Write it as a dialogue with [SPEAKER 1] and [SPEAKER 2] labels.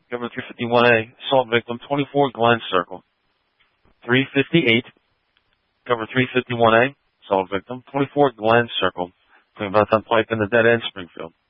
[SPEAKER 1] Governor 351A, assault victim, 24 Glen Circle. 358, Governor 351A, assault victim, 24 Glen Circle. Talking about that pipe in the dead end, Springfield.